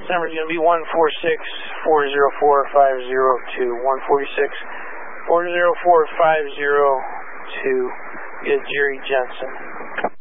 This number is going to be 146-404-502. 146-404-502. Get Jerry Jensen.